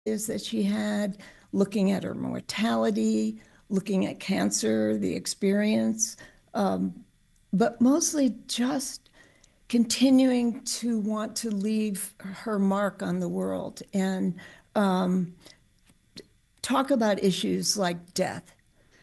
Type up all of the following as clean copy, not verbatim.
is that she had, looking at her mortality, looking at cancer, the experience, but mostly just continuing to want to leave her mark on the world and um, talk about issues like death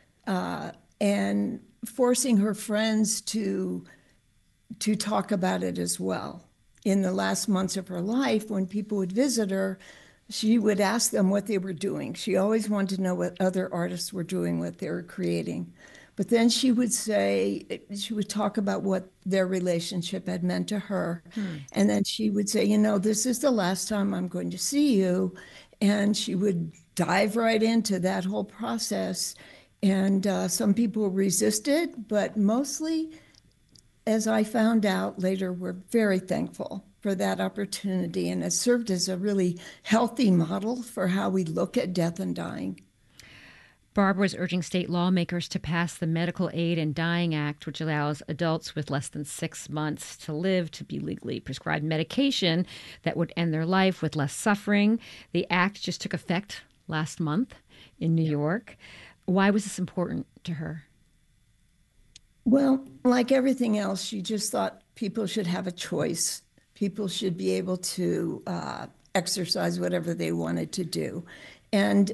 and forcing her friends to talk about it as well. In the last months of her life, when people would visit her, she would ask them what they were doing. She always wanted to know what other artists were doing, what they were creating. But then she would say, she would talk about what their relationship had meant to her. Hmm. And then she would say, this is the last time I'm going to see you. And she would dive right into that whole process. And some people resisted, but mostly, as I found out later, were very thankful for that opportunity. And it served as a really healthy model for how we look at death and dying. Barbara is urging state lawmakers to pass the Medical Aid and Dying Act, which allows adults with less than 6 months to live to be legally prescribed medication that would end their life with less suffering. The act just took effect last month in New York. Why was this important to her? Well, like everything else, she just thought people should have a choice. People should be able to exercise whatever they wanted to do. And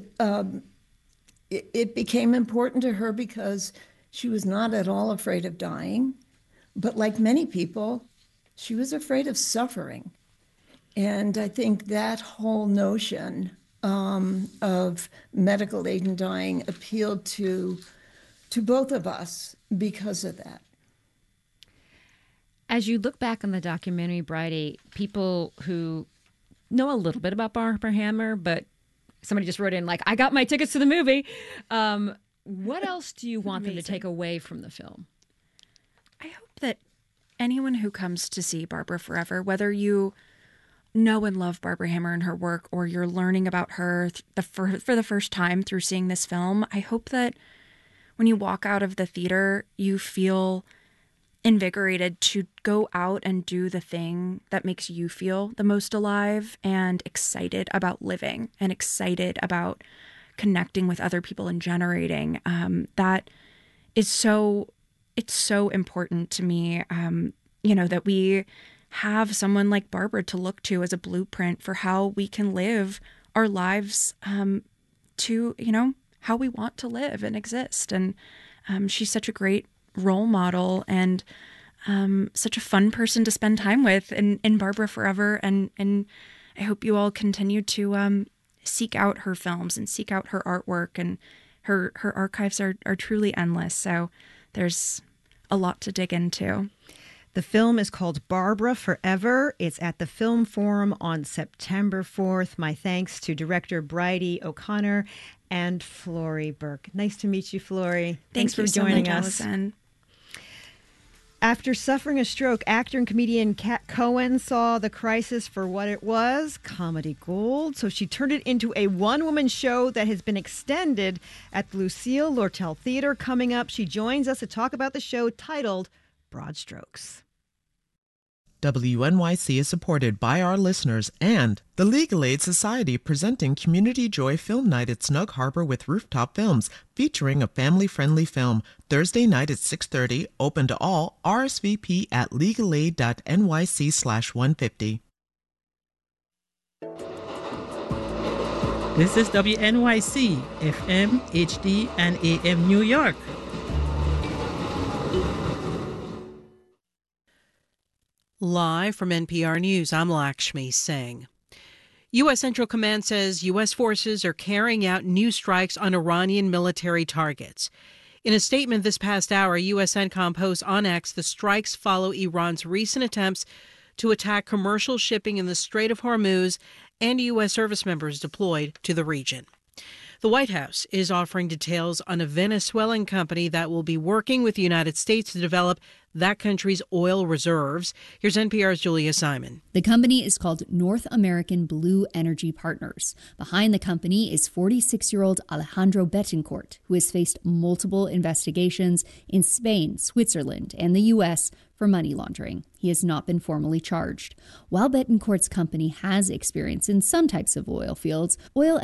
it became important to her because she was not at all afraid of dying. But like many people, she was afraid of suffering. And I think that whole notion of medical aid and dying appealed to both of us because of that. As you look back on the documentary, Bridie, people who know a little bit about Barbara Hammer, but somebody just wrote in like, I got my tickets to the movie. What else do you want them to take away from the film? I hope that anyone who comes to see Barbara Forever, whether you know and love Barbara Hammer and her work, or you're learning about her for the first time through seeing this film, I hope that when you walk out of the theater, you feel invigorated to go out and do the thing that makes you feel the most alive and excited about living and excited about connecting with other people and generating. That is it's so important to me, that we have someone like Barbara to look to as a blueprint for how we can live our lives to, how we want to live and exist. And she's such a great role model and such a fun person to spend time with in Barbara Forever. And I hope you all continue to seek out her films and seek out her artwork. And her archives are truly endless. So there's a lot to dig into. The film is called Barbara Forever. It's at the Film Forum on September 4th. My thanks to director Bridie O'Connor and Florrie Burke. Nice to meet you, Florrie. Thanks for joining us. Allison. After suffering a stroke, actor and comedian Kat Cohen saw the crisis for what it was, comedy gold. So she turned it into a one-woman show that has been extended at the Lucille Lortel Theater. Coming up, she joins us to talk about the show titled Broad Strokes. WNYC is supported by our listeners and the Legal Aid Society, presenting Community Joy Film Night at Snug Harbor with Rooftop Films, featuring a family-friendly film. Thursday night at 6:30, open to all. RSVP at legalaid.nyc/150. This is WNYC, FM, HD, and AM New York. Live from NPR News, I'm Lakshmi Singh. U.S. Central Command says U.S. forces are carrying out new strikes on Iranian military targets. In a statement this past hour, U.S. CENTCOM posts on X the strikes follow Iran's recent attempts to attack commercial shipping in the Strait of Hormuz and U.S. service members deployed to the region. The White House is offering details on a Venezuelan company that will be working with the United States to develop that country's oil reserves. Here's NPR's Julia Simon. The company is called North American Blue Energy Partners. Behind the company is 46-year-old Alejandro Betancourt, who has faced multiple investigations in Spain, Switzerland, and the U.S. for money laundering. He has not been formally charged. While Betancourt's company has experience in some types of oil fields, oil